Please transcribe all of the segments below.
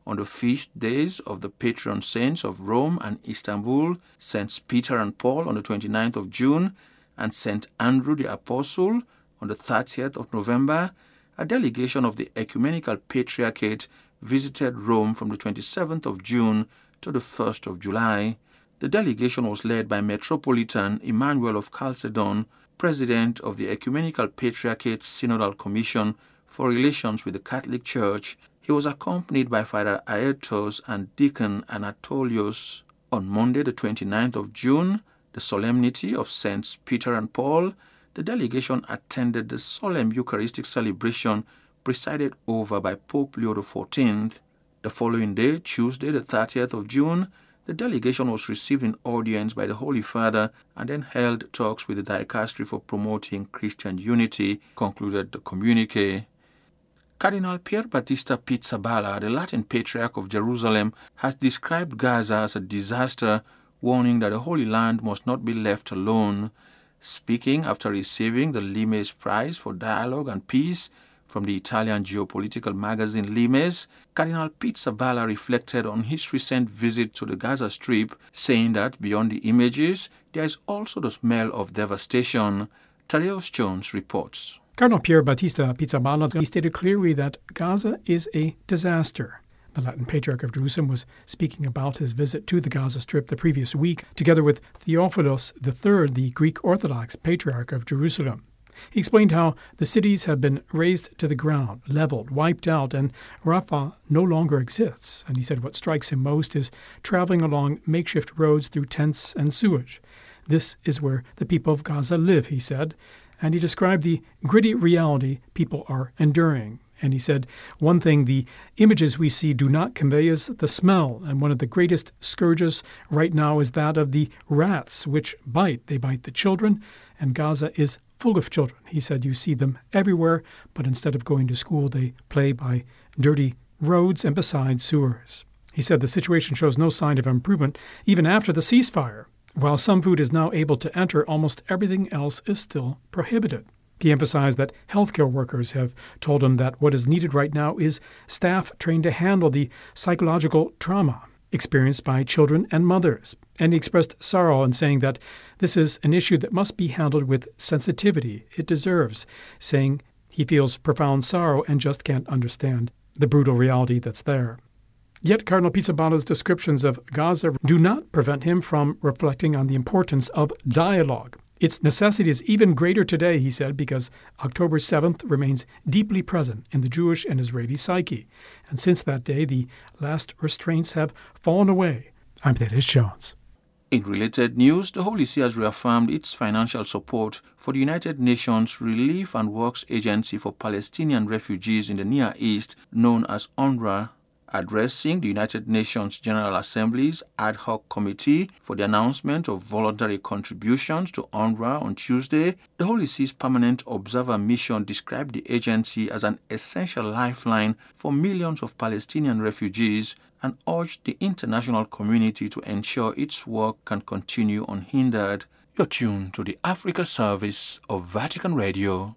on the feast days of the patron saints of Rome and Istanbul, Saints Peter and Paul on the 29th of June, and St. Andrew the Apostle on the 30th of November, a delegation of the Ecumenical Patriarchate visited Rome from the 27th of June to the 1st of July. The delegation was led by Metropolitan Emmanuel of Chalcedon, President of the Ecumenical Patriarchate Synodal Commission for Relations with the Catholic Church. He was accompanied by Father Aetos and Deacon Anatolios. On Monday, the 29th of June, the solemnity of Saints Peter and Paul, the delegation attended the solemn Eucharistic celebration presided over by Pope Leo XIV. The following day, Tuesday, the 30th of June, the delegation was received in audience by the Holy Father and then held talks with the Dicastery for Promoting Christian Unity, concluded the communique. Cardinal Pier Battista Pizzaballa, the Latin Patriarch of Jerusalem, has described Gaza as a disaster, warning that the Holy Land must not be left alone. Speaking after receiving the Limes Prize for Dialogue and Peace from the Italian geopolitical magazine Limes, Cardinal Pizzaballa reflected on his recent visit to the Gaza Strip, saying that beyond the images, there is also the smell of devastation. Thaddeus Jones reports. Cardinal Pier Battista Pizzaballa stated clearly that Gaza is a disaster. The Latin Patriarch of Jerusalem was speaking about his visit to the Gaza Strip the previous week, together with Theophilos III, the Greek Orthodox Patriarch of Jerusalem. He explained how the cities have been razed to the ground, leveled, wiped out, and Rafah no longer exists. And he said what strikes him most is traveling along makeshift roads through tents and sewage. This is where the people of Gaza live, he said, and he described the gritty reality people are enduring. And he said, one thing the images we see do not convey is the smell, and one of the greatest scourges right now is that of the rats, which bite. They bite the children, and Gaza is full of children. He said you see them everywhere, but instead of going to school, they play by dirty roads and beside sewers. He said the situation shows no sign of improvement even after the ceasefire. While some food is now able to enter, almost everything else is still prohibited. He emphasized that healthcare workers have told him that what is needed right now is staff trained to handle the psychological trauma experienced by children and mothers. And he expressed sorrow in saying that this is an issue that must be handled with sensitivity it deserves, saying he feels profound sorrow and just can't understand the brutal reality that's there. Yet Cardinal Pizzaballa's descriptions of Gaza do not prevent him from reflecting on the importance of dialogue. Its necessity is even greater today, he said, because October 7th remains deeply present in the Jewish and Israeli psyche. And since that day, the last restraints have fallen away. I'm Thaddeus Jones. In related news, the Holy See has reaffirmed its financial support for the United Nations Relief and Works Agency for Palestinian Refugees in the Near East, known as UNRWA. Addressing the United Nations General Assembly's ad hoc committee for the announcement of voluntary contributions to UNRWA on Tuesday, the Holy See's Permanent Observer Mission described the agency as an essential lifeline for millions of Palestinian refugees and urged the international community to ensure its work can continue unhindered. You're tuned to the Africa Service of Vatican Radio.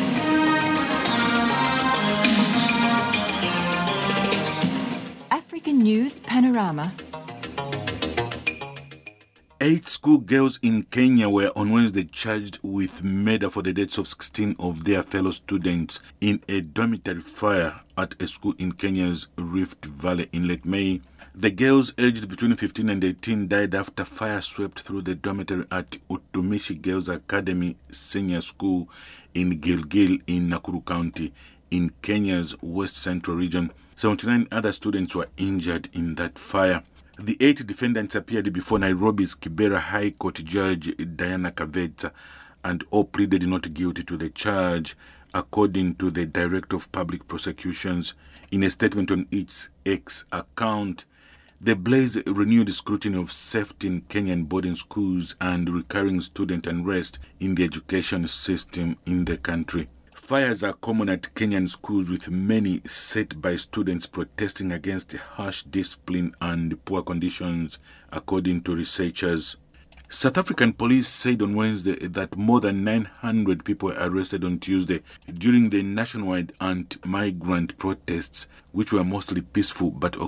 News Panorama. 8 schoolgirls in Kenya were on Wednesday charged with murder for the deaths of 16 of their fellow students in a dormitory fire at a school in Kenya's Rift Valley in late May. The girls aged between 15 and 18 died after fire swept through the dormitory at Utumishi Girls Academy Senior School in Gilgil in Nakuru County in Kenya's West Central region. 79 other students were injured in that fire. The 8 defendants appeared before Nairobi's Kibera High Court Judge Diana Kaveta and all pleaded not guilty to the charge, according to the Director of Public Prosecutions. In a statement on its X account, the blaze renewed scrutiny of safety in Kenyan boarding schools and recurring student unrest in the education system in the country. Fires are common at Kenyan schools, with many set by students protesting against harsh discipline and poor conditions, according to researchers. South African police said on Wednesday that more than 900 people were arrested on Tuesday during the nationwide anti-migrant protests, which were mostly peaceful but